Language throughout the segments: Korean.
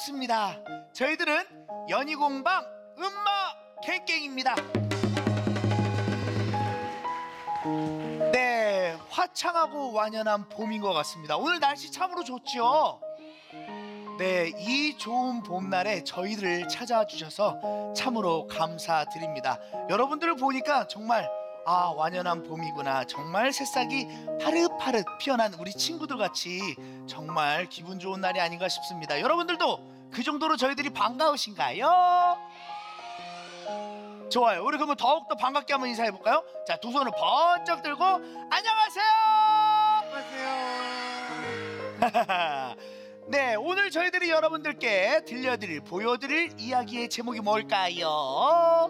반갑습니다. 저희들은 연희공방 음마 갱갱입니다. 네, 화창하고 완연한 봄인 것 같습니다. 오늘 날씨 참으로 좋지요. 네, 이 좋은 봄날에 저희들을 찾아와 주셔서 참으로 감사드립니다. 여러분들을 보니까 정말 완연한 봄이구나, 정말 새싹이 파릇파릇 피어난 우리 친구들 같이 정말 기분 좋은 날이 아닌가 싶습니다. 여러분들도 그 정도로 저희들이 반가우신가요? 좋아요. 우리 그러면 더욱더 반갑게 한번 인사해 볼까요? 자, 두 손을 번쩍 들고 안녕하세요. 안녕하세요. 네, 오늘 저희들이 여러분들께 들려드릴, 보여드릴 이야기의 제목이 뭘까요?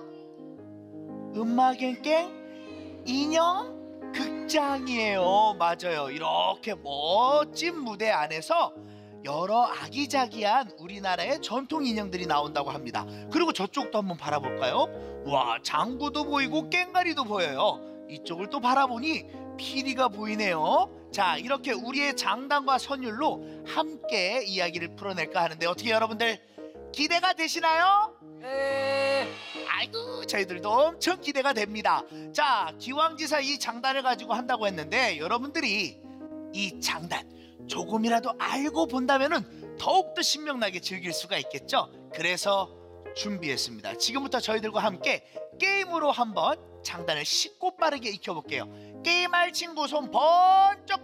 음마갱갱 인형 극장이에요. 맞아요. 이렇게 멋진 무대 안에서 여러 아기자기한 우리나라의 전통 인형들이 나온다고 합니다. 그리고 저쪽도 한번 바라볼까요? 와, 장구도 보이고 깽가리도 보여요. 이쪽을 또 바라보니 피리가 보이네요. 자, 이렇게 우리의 장단과 선율로 함께 이야기를 풀어낼까 하는데 어떻게 여러분들 기대가 되시나요? 네. 아이고, 저희들도 엄청 기대가 됩니다. 자, 기왕지사 이 장단을 가지고 한다고 했는데 여러분들이 이 장단 조금이라도 알고 본다면은 더욱더 신명나게 즐길 수가 있겠죠. 그래서 준비했습니다. 지금부터 저희들과 함께 게임으로 한번 장단을 쉽고 빠르게 익혀볼게요. 게임할 친구 손 번쩍.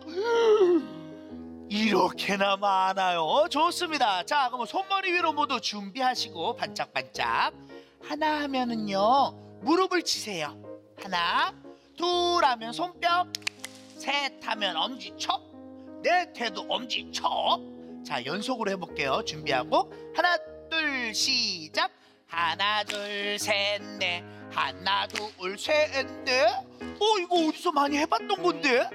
이렇게나 많아요. 좋습니다. 자, 그럼 손머리 위로 모두 준비하시고 반짝반짝. 하나 하면은요 무릎을 치세요. 하나, 둘 하면 손뼉, 셋 하면 엄지척, 넷 해도 엄지척. 자, 연속으로 해볼게요. 준비하고 하나 둘 시작. 하나 둘 셋 넷, 하나 둘 셋 넷. 이거 어디서 많이 해봤던 건데?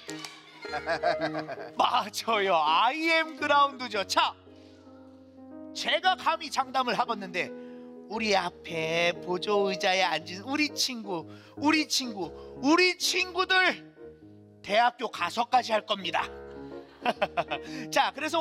맞아요, IM 그라운드죠. 자, 제가 감히 장담을 하겠는데 우리 앞에 보조 의자에 앉은 우리 친구들 대학교 가서까지 할 겁니다. 자, 그래서